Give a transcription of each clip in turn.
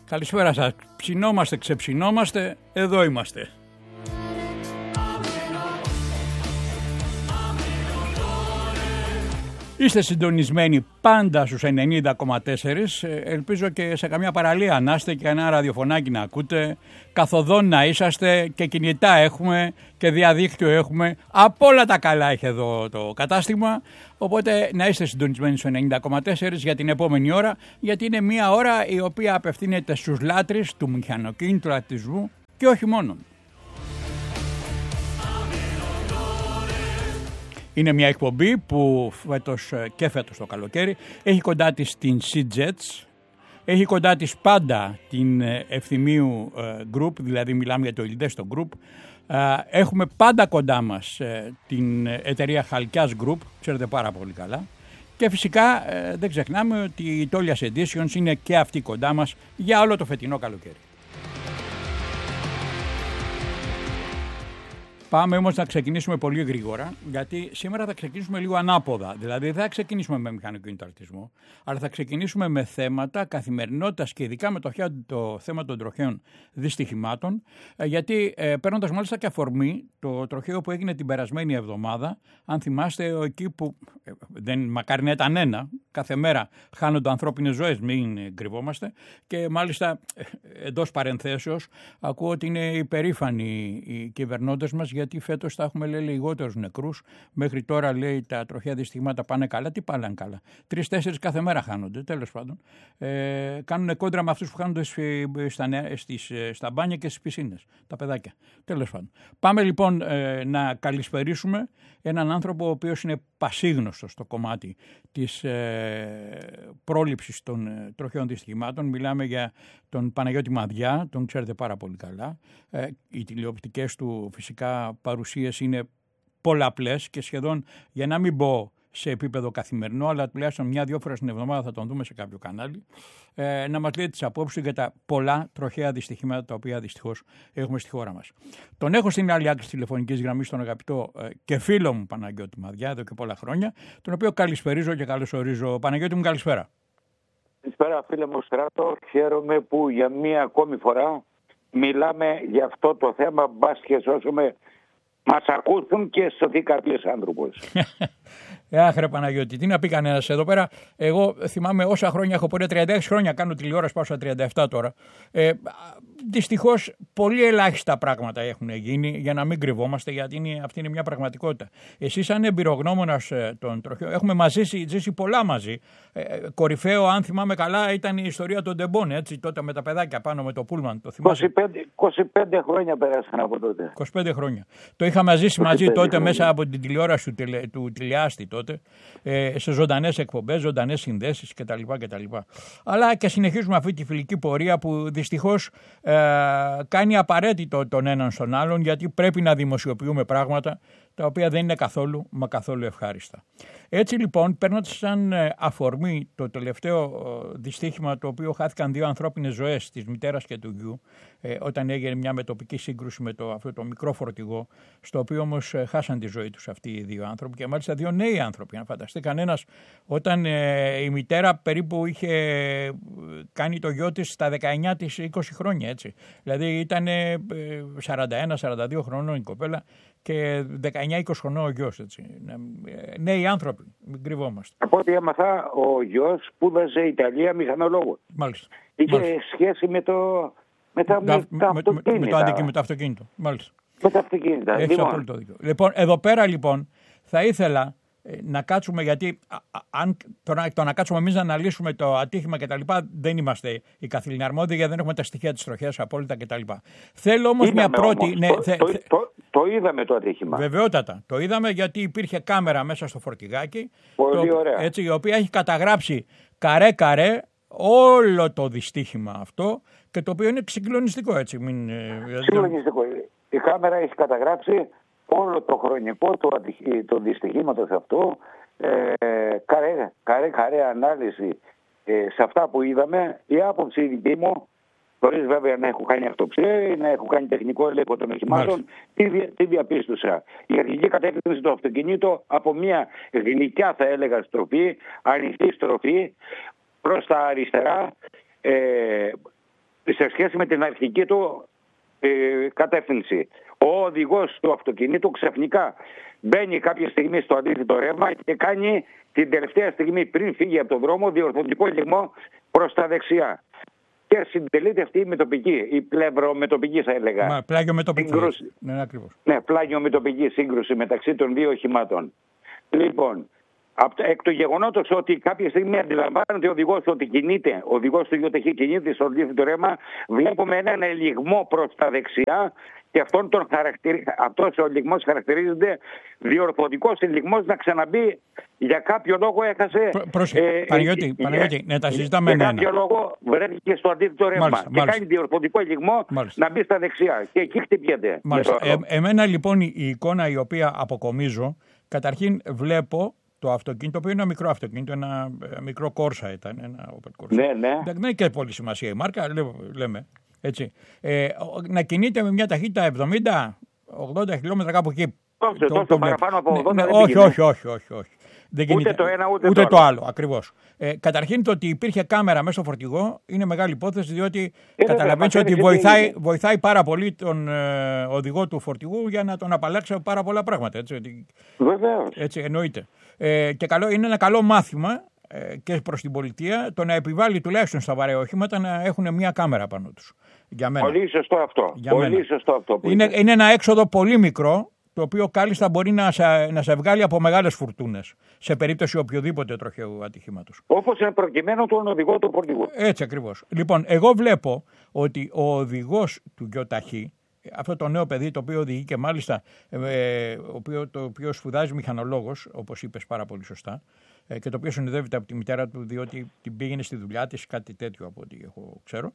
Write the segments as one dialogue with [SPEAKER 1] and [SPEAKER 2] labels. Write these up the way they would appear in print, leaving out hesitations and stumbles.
[SPEAKER 1] Καλησπέρα σας. Ψινόμαστε, ξεψινόμαστε, εδώ είμαστε. Είστε συντονισμένοι πάντα στους 90,4. Ελπίζω και σε καμιά παραλία να είστε και ένα ραδιοφωνάκι να ακούτε. Καθοδόν να είσαστε και κινητά έχουμε και διαδίκτυο έχουμε. Από όλα τα καλά έχει εδώ το κατάστημα. Οπότε να είστε συντονισμένοι στους 90,4 για την επόμενη ώρα. Γιατί είναι μια ώρα η οποία απευθύνεται στους λάτρεις του μηχανοκίνητου ραδιοτισμού και όχι μόνο. Είναι μια εκπομπή που φέτος το καλοκαίρι έχει κοντά της την Sea-Jets, έχει κοντά της πάντα την Ευθυμίου Group, δηλαδή μιλάμε για το Ιλντέστο Group. Έχουμε πάντα κοντά μας την εταιρεία Χαλκιάς Group, ξέρετε πάρα πολύ καλά. Και φυσικά δεν ξεχνάμε ότι η Tolias Editions είναι και αυτή κοντά μας για όλο το φετινό καλοκαίρι. Πάμε όμως να ξεκινήσουμε πολύ γρήγορα, γιατί σήμερα θα ξεκινήσουμε λίγο ανάποδα. Δηλαδή δεν θα ξεκινήσουμε με μηχανοκίνητο αρτισμό, αλλά θα ξεκινήσουμε με θέματα καθημερινότητας και ειδικά με το θέμα των τροχαίων δυστυχημάτων, γιατί παίρνοντας μάλιστα και αφορμή το τροχαίο που έγινε την περασμένη εβδομάδα, αν θυμάστε εκεί που μακάρι να ήταν ένα, κάθε μέρα χάνονται ανθρώπινες ζωές, μην κρυβόμαστε, και μάλιστα εντός παρενθέσεως ακούω ότι είναι υπερήφανοι οι κυβερνώντες μας, γιατί φέτος θα έχουμε λέει λιγότερους νεκρούς. Μέχρι τώρα λέει τα τροχαία δυστυχήματα πάνε καλά. Τι πάνε καλά? 3-4 κάθε μέρα χάνονται, τέλος πάντων. Κάνουν κόντρα με αυτούς που χάνονται στα μπάνια και στις πισίνες, τα παιδάκια. Τέλος πάντων. Πάμε λοιπόν να καλησπερίσουμε έναν άνθρωπο ο οποίος είναι πασίγνωστος στο κομμάτι της πρόληψης των τροχαίων δυστυχημάτων. Μιλάμε για τον Παναγιώτη Μαδιά, τον ξέρετε πάρα πολύ καλά. Οι τηλεοπτικές του φυσικά παρουσίες είναι πολλαπλές και σχεδόν, για να μην πω σε επίπεδο καθημερινό, αλλά τουλάχιστον 1-2 φορές την εβδομάδα θα τον δούμε σε κάποιο κανάλι, να μας λέει τις απόψεις του για τα πολλά τροχαία δυστυχήματα τα οποία δυστυχώς έχουμε στη χώρα μας. Τον έχω στην άλλη άκρη της τηλεφωνικής γραμμής τον αγαπητό και φίλο μου Παναγιώτη Μαδιά, εδώ και πολλά χρόνια, τον οποίο καλησπερίζω και καλωσορίζω. Παναγιώτη μου, καλησπέρα.
[SPEAKER 2] Καλησπέρα φίλε μου Στράτο, χαίρομαι που για μία ακόμη φορά μιλάμε για αυτό το θέμα, μπας και σώσουμε, μας ακούσουν και σωθεί κάποιος άνθρωπος.
[SPEAKER 1] Άχρε Παναγιώτη, τι να πει κανένας εδώ πέρα. Εγώ θυμάμαι όσα χρόνια έχω πορεία, 36 χρόνια κάνω τηλεόραση, πάω στα 37 τώρα. Δυστυχώς πολύ ελάχιστα πράγματα έχουν γίνει, για να μην κρυβόμαστε, γιατί αυτή είναι μια πραγματικότητα. Εσείς σαν εμπειρογνώμονας των τροχαίων, έχουμε ζήσει πολλά μαζί. Κορυφαίο, αν θυμάμαι καλά, ήταν η ιστορία των Ντεμπών, έτσι, τότε με τα παιδάκια πάνω με το πούλμαν. Το
[SPEAKER 2] 25 χρόνια πέρασαν από τότε.
[SPEAKER 1] 25 χρόνια. Το είχαμε ζήσει μαζί τότε χρόνια. Μέσα από την τηλεόραση του τηλεάστη τότε, σε ζωντανές εκπομπές, ζωντανές συνδέσεις κτλ. Αλλά και συνεχίζουμε αυτή τη φιλική πορεία που δυστυχώς κάνει απαραίτητο τον έναν στον άλλον, γιατί πρέπει να δημοσιοποιούμε πράγματα τα οποία δεν είναι καθόλου ευχάριστα. Έτσι λοιπόν, παίρνοντας σαν αφορμή το τελευταίο δυστύχημα, το οποίο χάθηκαν 2 ανθρώπινες ζωές, της μητέρας και του γιου, όταν έγινε μια μετοπική σύγκρουση με αυτό το μικρό φορτηγό, στο οποίο όμως χάσαν τη ζωή τους αυτοί οι 2 άνθρωποι, και μάλιστα 2 νέοι άνθρωποι. Αν φανταστεί κανένας, όταν η μητέρα περίπου είχε κάνει το γιο της στα 19 της 20 χρόνια, έτσι. Δηλαδή ήταν 41-42 χρονών η κοπέλα και 19-20 χρονών ο γιος, έτσι. Νέοι άνθρωποι, μην κρυβόμαστε.
[SPEAKER 2] Από ό,τι έμαθα, ο γιος σπούδαζε Ιταλία μηχανολόγο.
[SPEAKER 1] Μάλιστα.
[SPEAKER 2] Είχε σχέση με το
[SPEAKER 1] αυτοκίνητο. Μάλιστα.
[SPEAKER 2] Με τα αυτοκίνητα.
[SPEAKER 1] Έχεις απόλυτο δίκιο. Λοιπόν, εδώ πέρα λοιπόν θα ήθελα να κάτσουμε, γιατί το να κάτσουμε εμείς να αναλύσουμε το ατύχημα κτλ. Δεν είμαστε οι καθήλυνοι αρμόδιοι, γιατί δεν έχουμε τα στοιχεία της τροχέας απόλυτα κτλ. Θέλω όμως μια πρώτη.
[SPEAKER 2] Το είδαμε το ατύχημα.
[SPEAKER 1] Βεβαιότατα. Το είδαμε, γιατί υπήρχε κάμερα μέσα στο φορτηγάκι.
[SPEAKER 2] Πολύ ωραία.
[SPEAKER 1] Έτσι, η οποία έχει καταγράψει καρέ-καρέ όλο το δυστύχημα αυτό, και το οποίο είναι συγκλονιστικό, έτσι.
[SPEAKER 2] Συγκλονιστικό. Η κάμερα έχει καταγράψει όλο το χρονικό του δυστυχήματος αυτό, καρέ ανάλυση σε αυτά που είδαμε. Η άποψη δική μου, χωρίς βέβαια να έχω κάνει αυτοψία ή να έχω κάνει τεχνικό έλεγχο των οχημάτων, τι διαπίστωσα. Η αρχική κατεύθυνση του αυτοκινήτου από μια γλυκιά, θα έλεγα, στροφή, ανοιχτή στροφή προς τα αριστερά, σε σχέση με την αρχική του κατεύθυνση. Ο οδηγός του αυτοκινήτου ξαφνικά μπαίνει κάποια στιγμή στο αντίθετο ρεύμα και κάνει την τελευταία στιγμή πριν φύγει από τον δρόμο διορθωτικό λιγμό προς τα δεξιά. Και συντελείται αυτή η μετοπική, η πλευρομετοπική θα έλεγα.
[SPEAKER 1] Πλάγιο-μετοπική. Ναι, ακριβώς.
[SPEAKER 2] Ναι, πλάγιο-μετοπική σύγκρουση μεταξύ των δύο οχημάτων. Λοιπόν, εκ του γεγονότος ότι κάποια στιγμή αντιλαμβάνεται ο οδηγός ότι κινείται, ο οδηγός του ΙΟΤΕΧΗ κινείται στο αντίθετο ρεύμα, βλέπουμε έναν ελιγμό προς τα δεξιά και αυτός ο ελιγμός χαρακτηρίζεται διορθωτικός ελιγμός να ξαναμπεί. Για κάποιο λόγο έχασε.
[SPEAKER 1] Παναγιώτη, ναι, τα συζητάμε.
[SPEAKER 2] Για κάποιο λόγο βρέθηκε στο αντίθετο ρεύμα. Και κάνει διορθωτικό ελιγμό να μπει στα δεξιά. Και εκεί χτυπιέται.
[SPEAKER 1] Εμένα λοιπόν η εικόνα η οποία αποκομίζω, καταρχήν βλέπω το αυτοκίνητο, το οποίο είναι ένα μικρό αυτοκίνητο, ένα μικρό Corsa ήταν, ένα Opel Corsa.
[SPEAKER 2] Ναι.
[SPEAKER 1] Δεν έχει και πολύ σημασία η μάρκα, λέμε. Έτσι. Να κινείται με μια ταχύτητα 70-80 χιλιόμετρα κάπου εκεί.
[SPEAKER 2] Τόσο παραπάνω από 80.
[SPEAKER 1] Όχι. Δεν
[SPEAKER 2] ούτε το ένα
[SPEAKER 1] ούτε το άλλο. Ακριβώς. Καταρχήν το ότι υπήρχε κάμερα μέσα στο φορτηγό είναι μεγάλη υπόθεση, διότι καταλαβαίνεις ότι βοηθάει πάρα πολύ τον οδηγό του φορτηγού για να τον απαλλάξει από πάρα πολλά πράγματα. Έτσι,
[SPEAKER 2] βεβαίως.
[SPEAKER 1] Έτσι εννοείται. Και είναι ένα καλό μάθημα και προς την πολιτεία το να επιβάλλει τουλάχιστον στα βαρέα οχήματα να έχουν μια κάμερα πάνω τους. Για μένα.
[SPEAKER 2] Πολύ σωστό αυτό. Πολύ σωστό αυτό
[SPEAKER 1] είναι ένα έξοδο πολύ μικρό, το οποίο κάλλιστα μπορεί να σε βγάλει από μεγάλες φουρτούνες σε περίπτωση οποιοδήποτε τροχαίου ατυχήματος.
[SPEAKER 2] Όπως είναι προκειμένου τον οδηγό του φορτηγού.
[SPEAKER 1] Έτσι ακριβώς. Λοιπόν, εγώ βλέπω ότι ο οδηγός του ΙΟΤΕΧΗ, αυτό το νέο παιδί το οποίο οδηγεί και μάλιστα το οποίο σπουδάζει μηχανολόγος, όπως είπες πάρα πολύ σωστά, και το οποίο συνοδεύεται από τη μητέρα του διότι την πήγαινε στη δουλειά της, κάτι τέτοιο από ό,τι εγώ ξέρω,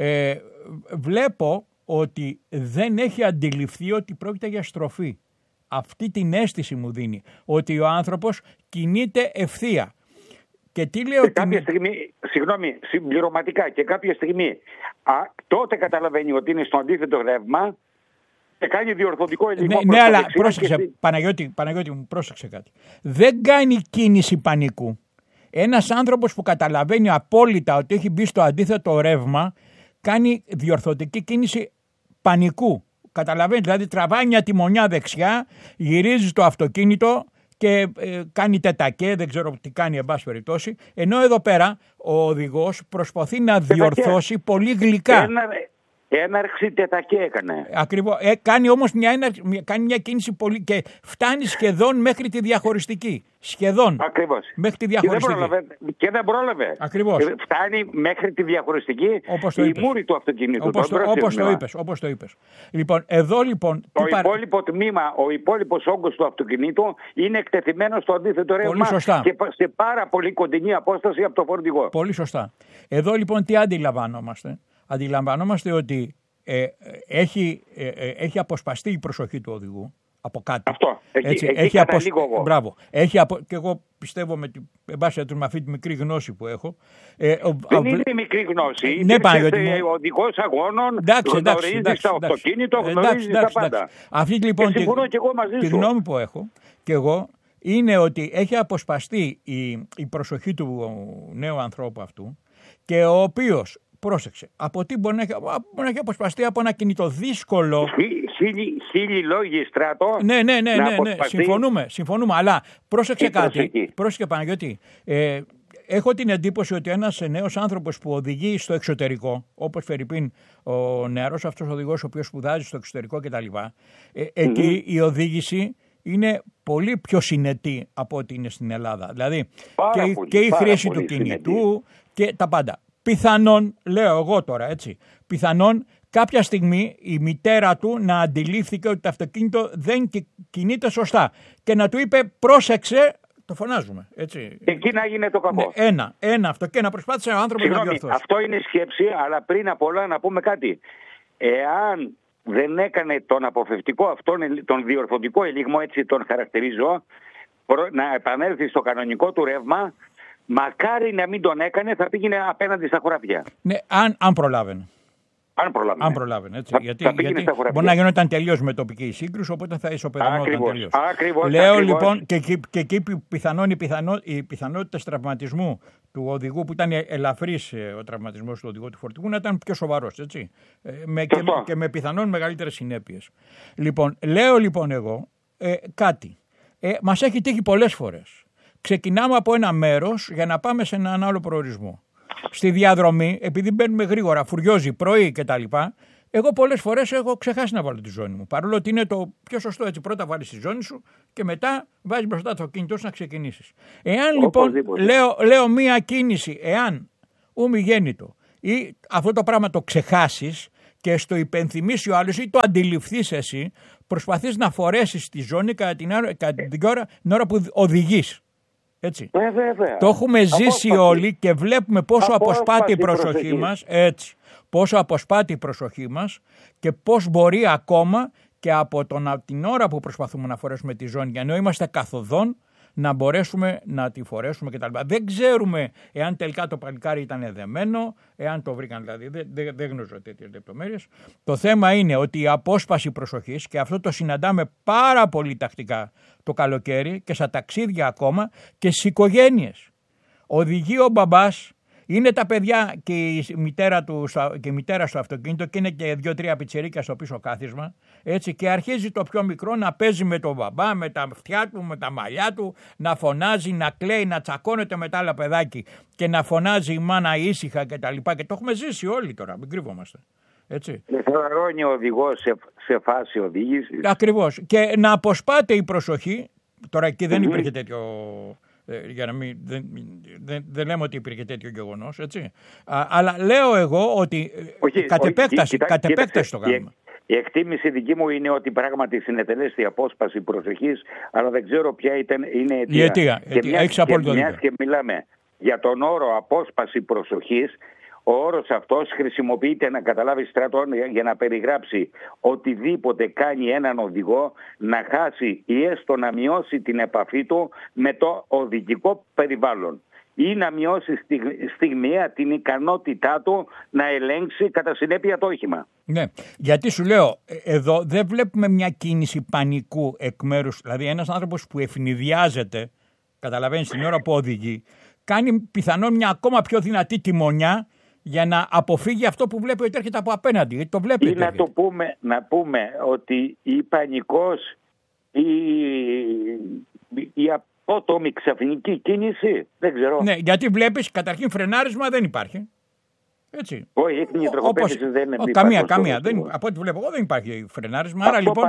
[SPEAKER 1] βλέπω ότι δεν έχει αντιληφθεί ότι πρόκειται για στροφή. Αυτή την αίσθηση μου δίνει, ότι ο άνθρωπος κινείται ευθεία. Και τι λέω...
[SPEAKER 2] Και κάποια στιγμή, συγγνώμη, συμπληρωματικά, και κάποια στιγμή τότε καταλαβαίνει ότι είναι στο αντίθετο ρεύμα και κάνει διορθωτικό ελιγμό.
[SPEAKER 1] Ναι, αλλά πρόσεξε, και... Παναγιώτη μου, πρόσεξε κάτι. Δεν κάνει κίνηση πανικού. Ένας άνθρωπος που καταλαβαίνει απόλυτα ότι έχει μπει στο αντίθετο ρεύμα, κάνει διορθωτική κίνηση πανικού. Καταλαβαίνει, δηλαδή τραβάει μια τιμονιά δεξιά, γυρίζει το αυτοκίνητο και κάνει τετακέ, δεν ξέρω τι κάνει εν πάση περιπτώσει, ενώ εδώ πέρα ο οδηγός προσπαθεί να διορθώσει πολύ γλυκά.
[SPEAKER 2] Έναρξη τετακέ έκανε.
[SPEAKER 1] Ακριβώς. Κάνει όμως μια κίνηση πολύ και φτάνει σχεδόν μέχρι τη διαχωριστική. Σχεδόν.
[SPEAKER 2] Ακριβώς.
[SPEAKER 1] Μέχρι τη διαχωριστική.
[SPEAKER 2] Και δεν πρόλαβε.
[SPEAKER 1] Ακριβώς.
[SPEAKER 2] Φτάνει μέχρι τη διαχωριστική η μούρη του αυτοκινήτου.
[SPEAKER 1] Όπως το είπες. Λοιπόν, εδώ λοιπόν...
[SPEAKER 2] Το υπόλοιπο τμήμα, ο υπόλοιπος όγκος του αυτοκινήτου είναι εκτεθειμένο στο αντίθετο ρεύμα και σε πάρα πολύ κοντινή απόσταση από το φορτηγό.
[SPEAKER 1] Πολύ σωστά. Εδώ λοιπόν τι αντιλαμβανόμαστε. Αντιλαμβανόμαστε ότι έχει αποσπαστεί η προσοχή του οδηγού από κάτι.
[SPEAKER 2] Αυτό. Εκεί καταλήγω εγώ.
[SPEAKER 1] Μπράβο. Και εγώ πιστεύω με αυτή τη μικρή γνώση που έχω.
[SPEAKER 2] Δεν είναι μικρή γνώση.
[SPEAKER 1] Ναι,
[SPEAKER 2] Παναγιώτη. Οδηγός αγώνων, γνωρίζεις το αυτοκίνητο, γνωρίζεις τα πάντα.
[SPEAKER 1] Αυτή λοιπόν τη γνώμη που έχω και εγώ είναι ότι έχει αποσπαστεί η προσοχή του νέου ανθρώπου αυτού και ο οποίος, πρόσεξε, από τι μπορεί να έχει αποσπαστεί από ένα κινητό δύσκολο.
[SPEAKER 2] Χίλιοι λόγοι, Στράτο.
[SPEAKER 1] Ναι. Συμφωνούμε. Αλλά πρόσεξε κάτι. Πρόσεξε, Παναγιώτη. Έχω την εντύπωση ότι ένας νέος άνθρωπος που οδηγεί στο εξωτερικό, όπως φερειπίν ο νεαρός αυτός οδηγός ο οποίος σπουδάζει στο εξωτερικό κτλ. Εκεί η οδήγηση είναι πολύ πιο συνετή από ό,τι είναι στην Ελλάδα. Δηλαδή και η χρήση του κινητού και τα πάντα. Πιθανόν, λέω εγώ τώρα έτσι, πιθανόν κάποια στιγμή η μητέρα του να αντιλήφθηκε ότι το αυτοκίνητο δεν κινείται σωστά και να του είπε πρόσεξε, το φωνάζουμε, έτσι.
[SPEAKER 2] Εκεί να γίνει το κακό.
[SPEAKER 1] Ένα αυτό και να προσπάθησε ο άνθρωπος να διορθώσει.
[SPEAKER 2] Αυτό είναι σκέψη, αλλά πριν απ' όλα να πούμε κάτι. Εάν δεν έκανε τον αποφευτικό αυτόν, τον διορθωτικό ελιγμό, έτσι τον χαρακτηρίζω, να επανέλθει στο κανονικό του ρεύμα, μακάρι να μην τον έκανε, θα πήγαινε απέναντι στα χωράφια.
[SPEAKER 1] Ναι, αν προλάβαινε. Αν προλάβαινε. Έτσι. Γιατί μπορεί να γινόταν τελείως με τοπική η σύγκρουση, οπότε θα ισοπεδωνόταν τελείως. Λέω λοιπόν και εκεί οι πιθανότητες τραυματισμού του οδηγού, που ήταν ελαφρύς ο τραυματισμός του οδηγού του φορτηγού, να ήταν πιο σοβαρός. Έτσι. Και με πιθανόν μεγαλύτερες συνέπειες. Λοιπόν, λέω λοιπόν εγώ κάτι. Μας έχει τύχει πολλές φορές. Ξεκινάμε από ένα μέρος για να πάμε σε έναν άλλο προορισμό. Στη διαδρομή, επειδή μπαίνουμε γρήγορα, φουριόζει πρωί κτλ., εγώ πολλές φορές έχω ξεχάσει να βάλω τη ζώνη μου. Παρόλο ότι είναι το πιο σωστό, έτσι, πρώτα βάλεις τη ζώνη σου και μετά βάζεις μπροστά το κινητό σου να ξεκινήσεις. Εάν λοιπόν λέω μία κίνηση, εάν γέννητο ή αυτό το πράγμα το ξεχάσεις και στο υπενθυμίσει ο άλλος ή το αντιληφθείς εσύ, προσπαθείς να φορέσεις τη ζώνη κατά την ώρα που οδηγείς. Έτσι. Το έχουμε ζήσει όλοι και βλέπουμε πόσο αποσπάται η προσοχή μας, έτσι, πόσο αποσπάται η προσοχή μας και πώς μπορεί ακόμα και από την ώρα που προσπαθούμε να φορέσουμε τη ζώνη, για να είμαστε καθοδόν, να μπορέσουμε να τη φορέσουμε κτλ. Δεν ξέρουμε εάν τελικά το παλικάρι ήταν δεμένο, εάν το βρήκαν δηλαδή, δεν γνωρίζω τέτοιες λεπτομέρειες. Το θέμα είναι ότι η απόσπαση προσοχής, και αυτό το συναντάμε πάρα πολύ τακτικά το καλοκαίρι και στα ταξίδια ακόμα και στις οικογένειες. Οδηγεί ο μπαμπάς, είναι τα παιδιά και η μητέρα στο αυτοκίνητο και είναι και 2-3 πιτσιρίκια στο πίσω κάθισμα, έτσι, και αρχίζει το πιο μικρό να παίζει με τον μπαμπά, με τα αυτιά του, με τα μαλλιά του, να φωνάζει, να κλαίει, να τσακώνεται με τα άλλα παιδάκι και να φωνάζει η μάνα ήσυχα κτλ. Και το έχουμε ζήσει όλοι τώρα, μην κρύβομαστε. Έτσι.
[SPEAKER 2] Θαρρώνει ο οδηγός σε φάση οδήγησης.
[SPEAKER 1] Ακριβώς. Και να αποσπάται η προσοχή. Τώρα εκεί δεν υπήρχε τέτοιο. Για να μην, δεν λέμε ότι υπήρχε τέτοιο γεγονός, έτσι. Αλλά λέω εγώ ότι κατ' επέκταση το κάνουμε.
[SPEAKER 2] Η εκτίμηση δική μου είναι ότι πράγματι συνετελέστη η απόσπαση προσοχής, αλλά δεν ξέρω ποια είναι η αιτία.
[SPEAKER 1] Έχεις απόλυτο δίκιο.
[SPEAKER 2] Και μιλάμε για τον όρο απόσπαση προσοχής. Ο όρος αυτός χρησιμοποιείται, να καταλάβει, Στράτο, για να περιγράψει οτιδήποτε κάνει έναν οδηγό να χάσει ή έστω να μειώσει την επαφή του με το οδηγικό περιβάλλον ή να μειώσει στιγμιαία την ικανότητά του να ελέγξει κατά συνέπεια το όχημα.
[SPEAKER 1] Ναι, γιατί σου λέω, εδώ δεν βλέπουμε μια κίνηση πανικού εκ μέρους, δηλαδή ένας άνθρωπος που ευνηδιάζεται, καταλαβαίνεις, την ώρα που οδηγεί, κάνει πιθανόν μια ακόμα πιο δυνατή τιμονιά για να αποφύγει αυτό που βλέπει ότι έρχεται από απέναντι. Το βλέπει.
[SPEAKER 2] Ή να πούμε ότι η πανικός, η απότομη ξαφνική κίνηση, δεν ξέρω.
[SPEAKER 1] Ναι, γιατί βλέπεις, καταρχήν φρενάρισμα δεν υπάρχει. Έτσι.
[SPEAKER 2] Όχι, η τροχοπέδηση δεν είναι.
[SPEAKER 1] Καμία. Από ό,τι βλέπω εγώ δεν υπάρχει φρενάρισμα.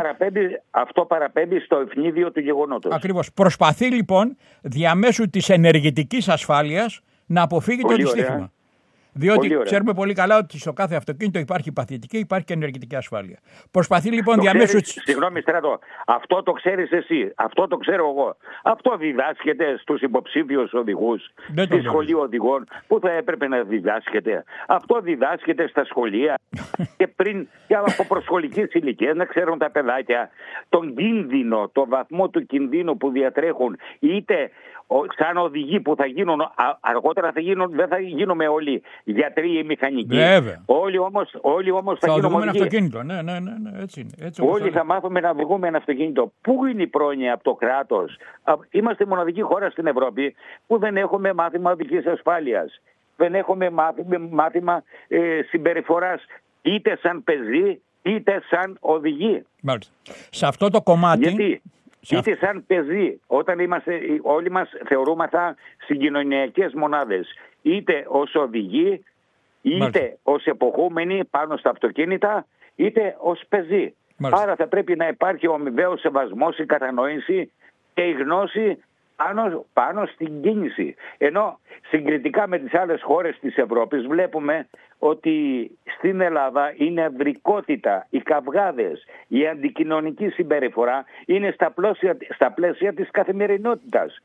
[SPEAKER 2] Αυτό παραπέμπει στο ευνίδιο του γεγονότος.
[SPEAKER 1] Ακριβώς. Προσπαθεί λοιπόν διαμέσου της ενεργητικής ασφάλειας να αποφύγει το δυστύχημα. Διότι ξέρουμε πολύ καλά ότι στο κάθε αυτοκίνητο υπάρχει παθητική, υπάρχει και ενεργητική ασφάλεια. Προσπαθεί λοιπόν διαμέσου.
[SPEAKER 2] Συγγνώμη, Στράτο, αυτό το ξέρεις εσύ, αυτό το ξέρω εγώ. Αυτό διδάσκεται στους υποψήφιους οδηγούς, στη σχολή οδηγών, που θα έπρεπε να διδάσκεται. Αυτό διδάσκεται στα σχολεία και πριν και από προσχολικής ηλικίας, να ξέρουν τα παιδάκια τον κίνδυνο, το βαθμό του κινδύνου που διατρέχουν, είτε σαν οδηγοί που θα γίνουν, αργότερα δεν θα γίνουμε όλοι γιατροί ή μηχανικοί.
[SPEAKER 1] Βέβαια.
[SPEAKER 2] Όλοι όμως θα γίνουμε
[SPEAKER 1] οδηγοί. Αυτοκίνητο. Ναι, έτσι είναι.
[SPEAKER 2] Όλοι θα μάθουμε να οδηγούμε ένα αυτοκίνητο. Πού είναι η πρόνοια από το κράτος? Είμαστε μοναδική χώρα στην Ευρώπη που δεν έχουμε μάθημα οδικής ασφάλειας. Δεν έχουμε μάθημα συμπεριφοράς, είτε σαν πεζοί είτε σαν οδηγοί.
[SPEAKER 1] Μάλιστα. Σε αυτό το κομμάτι.
[SPEAKER 2] Είτε σαν πεζοί, όταν όλοι μας θεωρούμαστε συγκοινωνιακές μονάδες, είτε ως οδηγοί, είτε ως εποχούμενοι πάνω στα αυτοκίνητα, είτε ως πεζοί. Άρα θα πρέπει να υπάρχει ο αμοιβαίος σεβασμός, η κατανόηση και η γνώση πάνω στην κίνηση. Ενώ συγκριτικά με τις άλλες χώρες της Ευρώπης βλέπουμε ότι στην Ελλάδα η νευρικότητα, οι καυγάδες, η αντικοινωνική συμπεριφορά είναι στα πλαίσια της καθημερινότητας.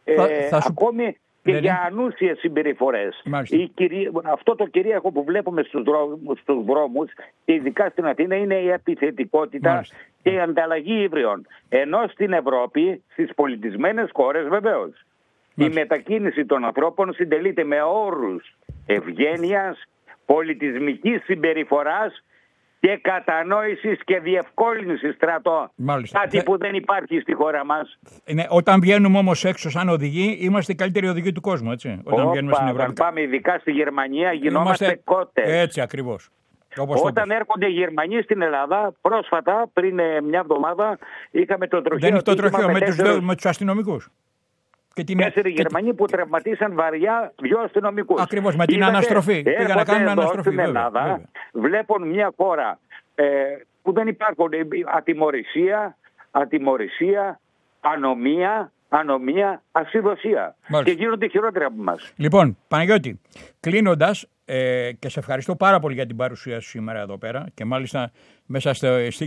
[SPEAKER 2] Ακόμη και για ανούσιες συμπεριφορές. Αυτό το κυρίαρχο που βλέπουμε στους δρόμους, ειδικά στην Αθήνα, είναι η επιθετικότητα και η ανταλλαγή ύβριων. Ενώ στην Ευρώπη, στις πολιτισμένες χώρες βεβαίως, η μετακίνηση των ανθρώπων συντελείται με όρους ευγένειας, πολιτισμικής συμπεριφοράς και κατανόησης και διευκόλυνσης, Στρατό.
[SPEAKER 1] Μάλιστα.
[SPEAKER 2] Κάτι που δεν υπάρχει στη χώρα μας.
[SPEAKER 1] Όταν βγαίνουμε όμως έξω σαν οδηγοί, είμαστε οι καλύτεροι οδηγοί του κόσμου, έτσι. Όταν βγαίνουμε στην Ευρώπη.
[SPEAKER 2] Όταν πάμε ειδικά στη Γερμανία γινόμαστε κότες.
[SPEAKER 1] Έτσι ακριβώς.
[SPEAKER 2] Όταν έρχονται οι Γερμανοί στην Ελλάδα, πρόσφατα, πριν μια εβδομάδα, είχαμε το τροχαίο.
[SPEAKER 1] Δεν είναι το τροχαίο με τους αστυνομικούς.
[SPEAKER 2] 4 Γερμανοί που τραυματίσαν βαριά 2 αστυνομικούς.
[SPEAKER 1] Ακριβώς, με την αναστροφή. Πήγαν να κάνουν αναστροφή.
[SPEAKER 2] Στην Ελλάδα βλέπουν μια χώρα που δεν υπάρχουν ατιμωρησία, ανομία, ασυδοσία. Και γίνονται χειρότερα από εμάς.
[SPEAKER 1] Λοιπόν, Παναγιώτη, κλείνοντας, και σε ευχαριστώ πάρα πολύ για την παρουσία σου σήμερα εδώ πέρα και μάλιστα μέσα στη